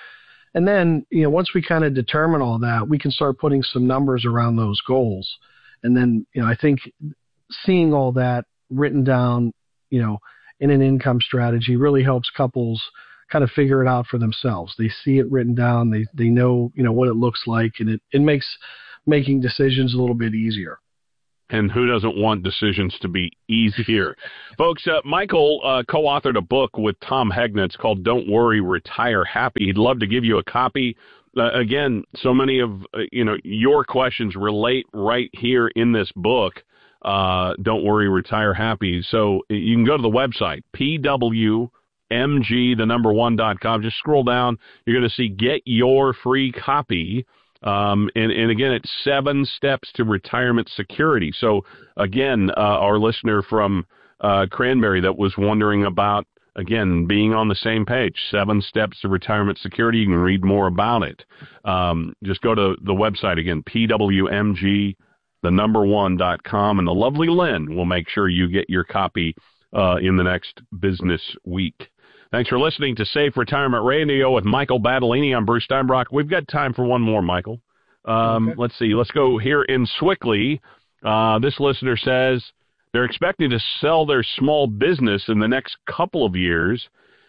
And then, you know, once we kind of determine all that, we can start putting some numbers around those goals. And then, you know, I think seeing all that written down, you know, in an income strategy really helps couples kind of figure it out for themselves. They see it written down. They, they know, you know, what it looks like, and it, it makes making decisions a little bit easier. And who doesn't want decisions to be easier? Folks, uh, Michael uh, co-authored a book with Tom Hegna. It's called Don't Worry, Retire Happy. He'd love to give you a copy. Uh, again, so many of uh, you know your questions relate right here in this book. Uh, Don't Worry, Retire Happy. So you can go to the website, P W M G, the number one dot com. Just scroll down. You're going to see Get Your Free Copy. Um, and, and again, it's seven steps to retirement security. So again, uh, our listener from uh, Cranberry that was wondering about, again, being on the same page, seven steps to retirement security. You can read more about it. Um, just go to the website again, P W M G, the number one dot com, and the lovely Lynn will make sure you get your copy uh, in the next business week. Thanks for listening to Safe Retirement Radio with Michael Battolini. I'm Bruce Steinbrock. We've got time for one more, Michael. Um, okay. Let's see. Let's go here in Swickley. Uh, this listener says they're expecting to sell their small business in the next couple of years.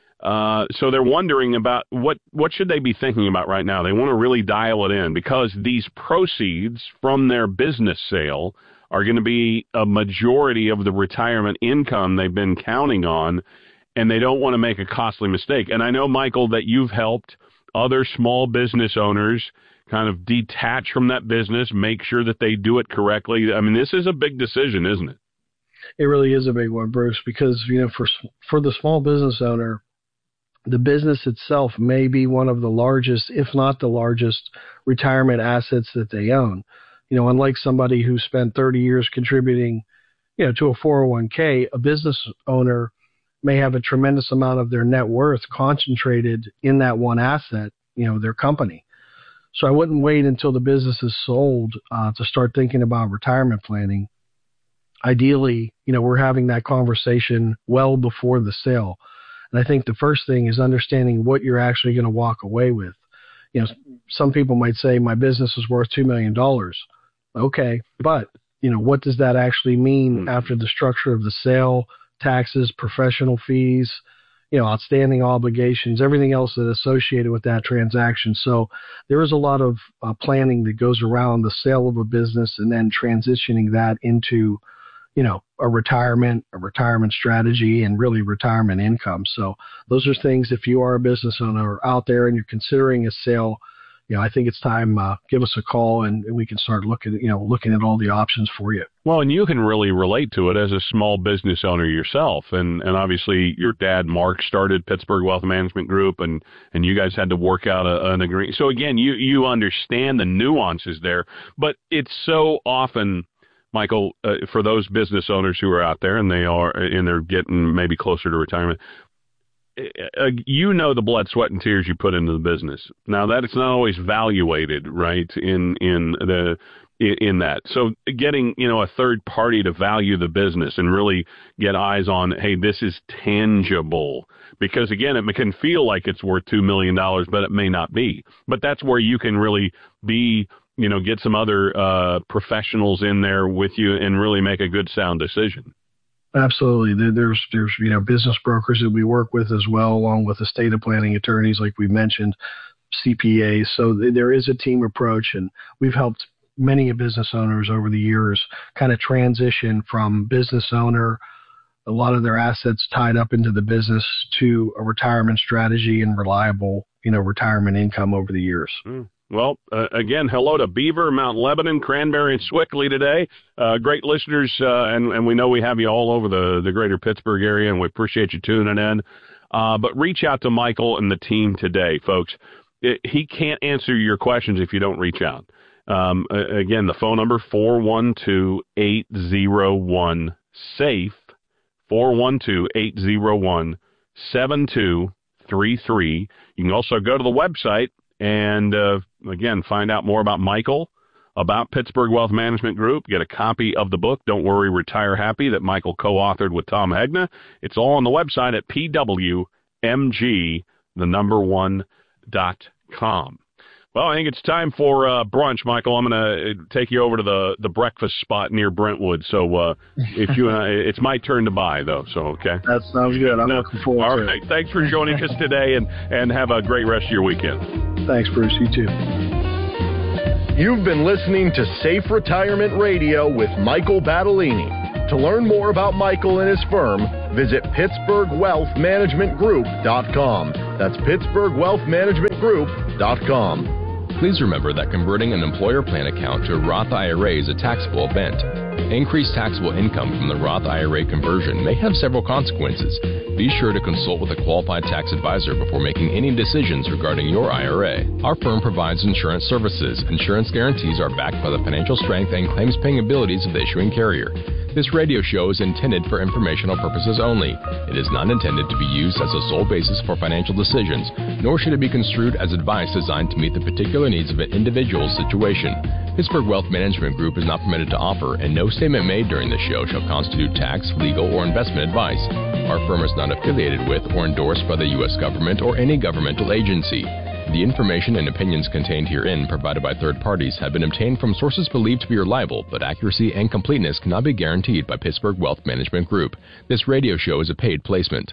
Uh, so they're wondering about what, what should they be thinking about right now? They want to really dial it in because these proceeds from their business sale are going to be a majority of the retirement income they've been counting on, and they don't want to make a costly mistake. And I know, Michael, that you've helped other small business owners kind of detach from that business, make sure that they do it correctly. I mean, this is a big decision, isn't it? It really is a big one, Bruce, because, you know, for for the small business owner, the business itself may be one of the largest, if not the largest, retirement assets that they own. You know, unlike somebody who spent thirty years contributing, you know, to a four oh one k, a business owner may have a tremendous amount of their net worth concentrated in that one asset, you know, their company. So I wouldn't wait until the business is sold uh, to start thinking about retirement planning. Ideally, you know, we're having that conversation well before the sale. And I think the first thing is understanding what you're actually going to walk away with. You know, some people might say my business is worth two million dollars. Okay, but, you know, what does that actually mean after the structure of the sale, taxes, professional fees, you know, outstanding obligations, everything else that's associated with that transaction. So there is a lot of uh, planning that goes around the sale of a business and then transitioning that into, you know, a retirement, a retirement strategy, and really retirement income. So those are things, if you are a business owner out there and you're considering a sale, you know, I think it's time, uh, give us a call and, and we can start looking at, you know, looking at all the options for you. Well, and you can really relate to it as a small business owner yourself. And, and obviously your dad, Mark, started Pittsburgh Wealth Management Group, and, and you guys had to work out a, an agreement. So again, you, you understand the nuances there, but it's so often, Michael, uh, for those business owners who are out there and they are, and they're getting maybe closer to retirement, uh, you know the blood, sweat, and tears you put into the business. Now that it's not always valuated, right, in in the in that. So getting, you know, a third party to value the business and really get eyes on, hey, this is tangible. Because again, it can feel like it's worth two million dollars, but it may not be. But that's where you can really be, you know, get some other uh, professionals in there with you and really make a good, sound decision. Absolutely. There's, there's, you know, business brokers that we work with as well, along with estate planning attorneys, like we mentioned, C P As. So there is a team approach, and we've helped many business owners over the years kind of transition from business owner, a lot of their assets tied up into the business, to a retirement strategy and reliable, you know, retirement income over the years. Mm. Well, uh, again, hello to Beaver, Mount Lebanon, Cranberry, and Swickley today. Uh, great listeners, uh, and, and we know we have you all over the, the greater Pittsburgh area, and we appreciate you tuning in. Uh, but reach out to Michael and the team today, folks. It, he can't answer your questions if you don't reach out. Um, again, the phone number, four one two, eight zero one, SAFE, four one two, eight zero one, seven two three three. You can also go to the website and, uh, again, find out more about Michael, about Pittsburgh Wealth Management Group. Get a copy of the book, Don't Worry, Retire Happy, that Michael co-authored with Tom Hegna. It's all on the website at P W M G, the number one dot com. Well, I think it's time for uh, brunch, Michael. I'm going to take you over to the, the breakfast spot near Brentwood. So uh, if you and I, it's my turn to buy, though. So, okay. That sounds good. I'm no, looking forward all to right. it. Thanks for joining us today, and, and have a great rest of your weekend. Thanks, Bruce. You too. You've been listening to Safe Retirement Radio with Michael Battolini. To learn more about Michael and his firm, visit Pittsburgh Wealth Management Group dot com. That's Pittsburgh Wealth Management Group dot com. Please remember that converting an employer plan account to a Roth I R A is a taxable event. Increased taxable income from the Roth I R A conversion may have several consequences. Be sure to consult with a qualified tax advisor before making any decisions regarding your I R A. Our firm provides insurance services. Insurance guarantees are backed by the financial strength and claims-paying abilities of the issuing carrier. This radio show is intended for informational purposes only. It is not intended to be used as a sole basis for financial decisions, nor should it be construed as advice designed to meet the particular needs of an individual's situation. Pittsburgh Wealth Management Group is not permitted to offer, and no statement made during this show shall constitute tax, legal, or investment advice. Our firm is not affiliated with or endorsed by the U S government or any governmental agency. The information and opinions contained herein provided by third parties have been obtained from sources believed to be reliable, but accuracy and completeness cannot be guaranteed by Pittsburgh Wealth Management Group. This radio show is a paid placement.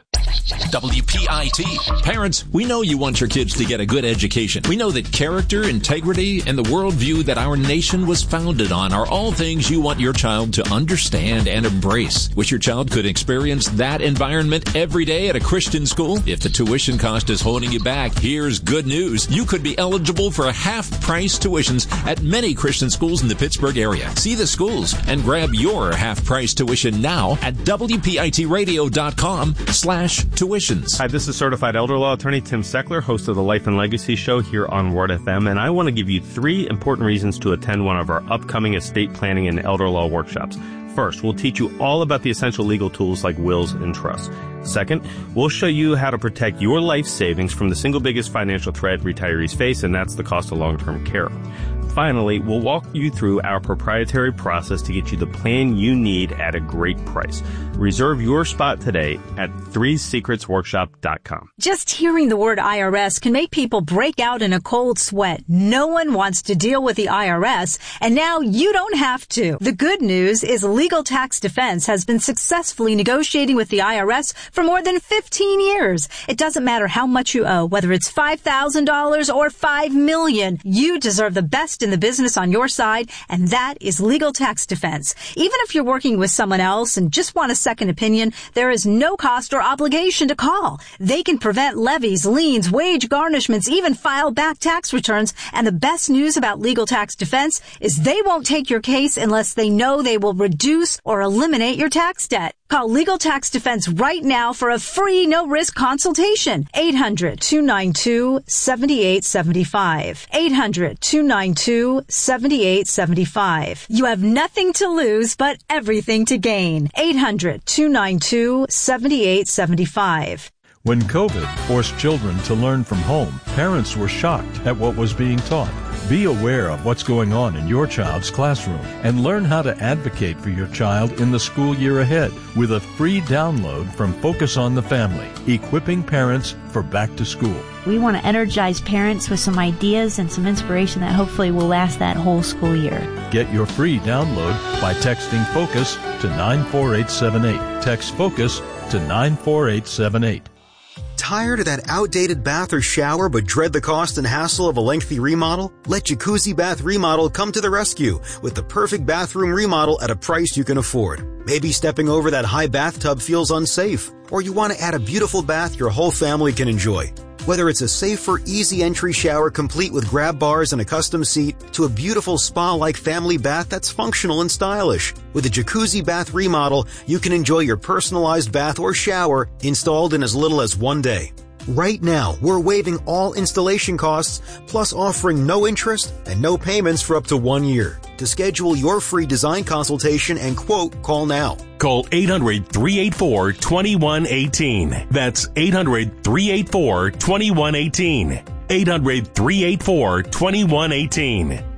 W P I T. Parents, we know you want your kids to get a good education. We know that character, integrity, and the worldview that our nation was founded on are all things you want your child to understand and embrace. Wish your child could experience that environment every day at a Christian school? If the tuition cost is holding you back, here's good news. You could be eligible for half-price tuitions at many Christian schools in the Pittsburgh area. See the schools and grab your half-price tuition now at W P I T radio dot com slash tuitions. Hi, this is certified elder law attorney Tim Seckler, host of the Life and Legacy Show here on Word F M, and I want to give you three important reasons to attend one of our upcoming estate planning and elder law workshops. First, we'll teach you all about the essential legal tools like wills and trusts. Second, we'll show you how to protect your life savings from the single biggest financial threat retirees face, and that's the cost of long-term care. Finally, we'll walk you through our proprietary process to get you the plan you need at a great price. Reserve your spot today at three secrets workshop dot com. Just hearing the word I R S can make people break out in a cold sweat. No one wants to deal with the I R S, and now you don't have to. The good news is Legal Tax Defense has been successfully negotiating with the I R S for more than fifteen years. It doesn't matter how much you owe, whether it's five thousand dollars or five million dollars. You deserve the best in the business on your side, and that is Legal Tax Defense. Even if you're working with someone else and just want a second opinion, there is no cost or obligation to call. They can prevent levies, liens, wage garnishments, even file back tax returns. And the best news about Legal Tax Defense is they won't take your case unless they know they will reduce or eliminate your tax debt. Call Legal Tax Defense right now for a free, no-risk consultation. eight hundred, two nine two, seven eight seven five. eight hundred, two nine two, seven eight seven five. You have nothing to lose, but everything to gain. eight hundred, two nine two, seven eight seven five. When COVID forced children to learn from home, parents were shocked at what was being taught. Be aware of what's going on in your child's classroom and learn how to advocate for your child in the school year ahead with a free download from Focus on the Family, equipping parents for back to school. We want to energize parents with some ideas and some inspiration that hopefully will last that whole school year. Get your free download by texting FOCUS to nine four eight seven eight. Text FOCUS to nine four eight seven eight. Tired of that outdated bath or shower but dread the cost and hassle of a lengthy remodel? Let Jacuzzi Bath Remodel come to the rescue with the perfect bathroom remodel at a price you can afford. Maybe stepping over that high bathtub feels unsafe, or you want to add a beautiful bath your whole family can enjoy. Whether it's a safer, easy entry shower complete with grab bars and a custom seat, to a beautiful spa-like family bath that's functional and stylish. With a Jacuzzi Bath Remodel, you can enjoy your personalized bath or shower installed in as little as one day. Right now, we're waiving all installation costs, plus offering no interest and no payments for up to one year. To schedule your free design consultation and quote, call now. Call eight hundred, three eight four, two one one eight. That's eight hundred, three eight four, two one one eight. eight hundred, three eight four, two one one eight.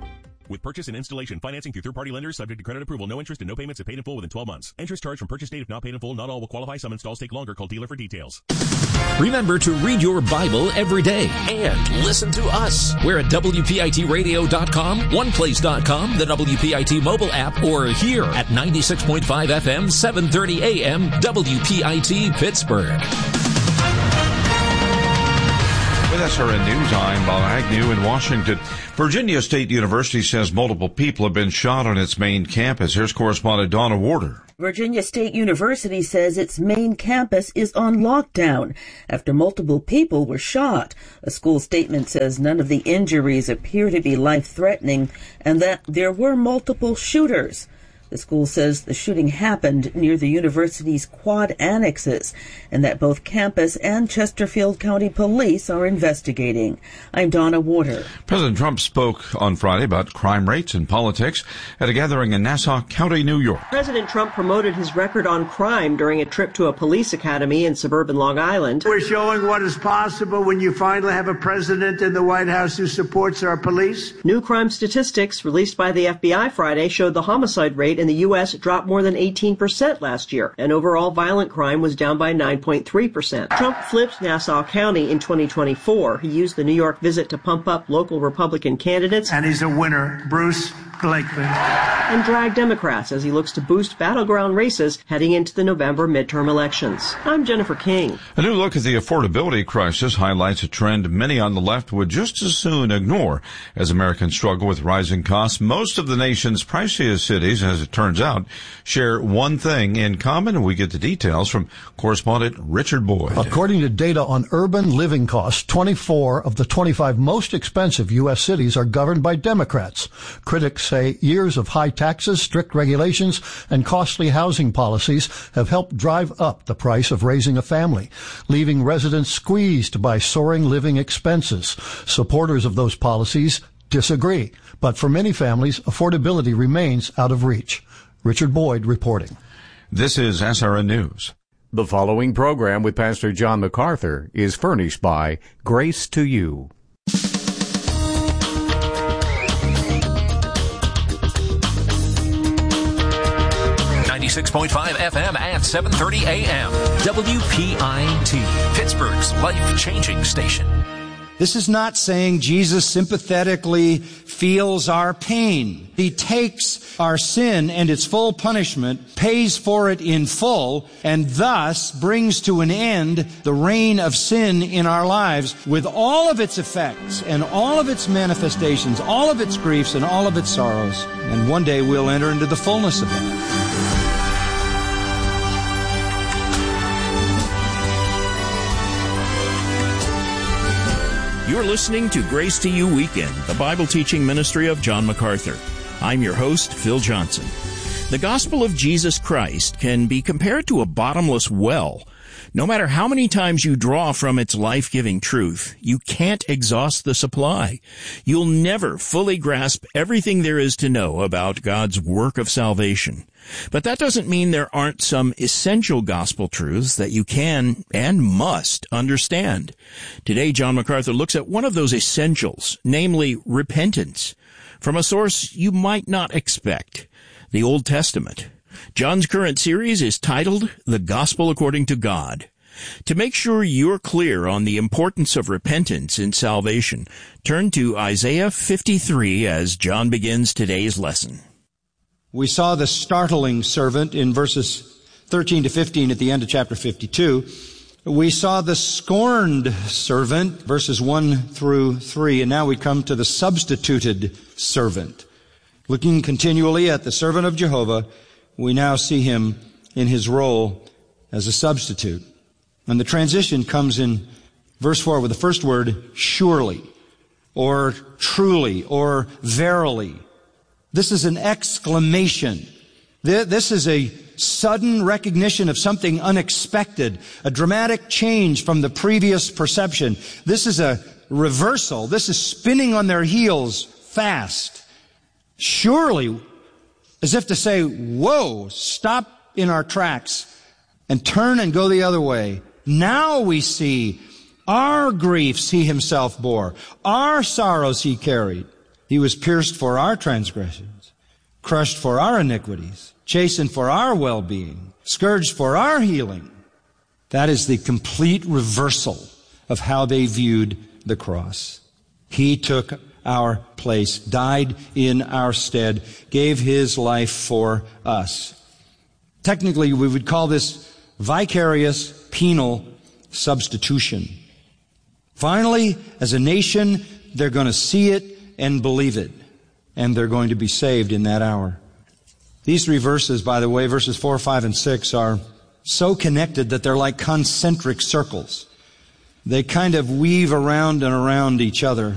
With purchase and installation financing through third-party lenders subject to credit approval. No interest and no payments if paid in full within twelve months. Interest charged from purchase date if not paid in full. Not all will qualify. Some installs take longer. Call dealer for details. Remember to read your Bible every day and listen to us. We're at W P I T radio dot com, one place dot com, the W P I T mobile app, or here at ninety-six point five F M, seven thirty A M, W P I T Pittsburgh. With S R N News, I'm Bob Agnew in Washington. Virginia State University says multiple people have been shot on its main campus. Here's correspondent Donna Warder. Virginia State University says its main campus is on lockdown after multiple people were shot. A school statement says none of the injuries appear to be life-threatening and that there were multiple shooters. The school says the shooting happened near the university's quad annexes and that both campus and Chesterfield County Police are investigating. I'm Donna Warder. President Trump spoke on Friday about crime rates and politics at a gathering in Nassau County, New York. President Trump promoted his record on crime during a trip to a police academy in suburban Long Island. We're showing what is possible when you finally have a president in the White House who supports our police. New crime statistics released by the F B I Friday showed the homicide rate in the U S dropped more than eighteen percent last year, and overall violent crime was down by nine point three percent. Trump flipped Nassau County in twenty twenty-four. He used the New York visit to pump up local Republican candidates. And he's a winner, Bruce Blakeman. And drag Democrats as he looks to boost battleground races heading into the November midterm elections. I'm Jennifer King. A new look at the affordability crisis highlights a trend many on the left would just as soon ignore as Americans struggle with rising costs. Most of the nation's priciest cities, as it turns out, share one thing in common. We get the details from correspondent Richard Boyd. According to data on urban living costs, twenty-four of the twenty-five most expensive U S cities are governed by Democrats. Critics say years of high taxes, strict regulations, and costly housing policies have helped drive up the price of raising a family, leaving residents squeezed by soaring living expenses. Supporters of those policies disagree, but for many families, affordability remains out of reach. Richard Boyd reporting. This is S R N News. The following program with Pastor John MacArthur is furnished by Grace to You. ninety-six point five F M at seven thirty A M. W P I T, Pittsburgh's life-changing station. This is not saying Jesus sympathetically feels our pain. He takes our sin and its full punishment, pays for it in full, and thus brings to an end the reign of sin in our lives with all of its effects and all of its manifestations, all of its griefs and all of its sorrows. And one day we'll enter into the fullness of that. You're listening to Grace to You Weekend, the Bible teaching ministry of John MacArthur. I'm your host, Phil Johnson. The gospel of Jesus Christ can be compared to a bottomless well. No matter how many times you draw from its life-giving truth, you can't exhaust the supply. You'll never fully grasp everything there is to know about God's work of salvation. But that doesn't mean there aren't some essential gospel truths that you can and must understand. Today, John MacArthur looks at one of those essentials, namely repentance, from a source you might not expect, the Old Testament. John's current series is titled The Gospel According to God. To make sure you're clear on the importance of repentance in salvation, turn to Isaiah fifty-three as John begins today's lesson. We saw the startling servant in verses thirteen to fifteen at the end of chapter fifty-two. We saw the scorned servant, verses one through three, and now we come to the substituted servant. Looking continually at the servant of Jehovah, we now see him in his role as a substitute. And the transition comes in verse four with the first word, surely, or truly, or verily. This is an exclamation. This is a sudden recognition of something unexpected, a dramatic change from the previous perception. This is a reversal. This is spinning on their heels fast. Surely, as if to say, whoa, stop in our tracks and turn and go the other way. Now we see our griefs he himself bore, our sorrows he carried. He was pierced for our transgressions, crushed for our iniquities, chastened for our well-being, scourged for our healing. That is the complete reversal of how they viewed the cross. He took our place, died in our stead, gave His life for us. Technically, we would call this vicarious penal substitution. Finally, as a nation, they're going to see it and believe it, and they're going to be saved in that hour. These three verses, by the way, verses four, five, and six, are so connected that they're like concentric circles. They kind of weave around and around each other.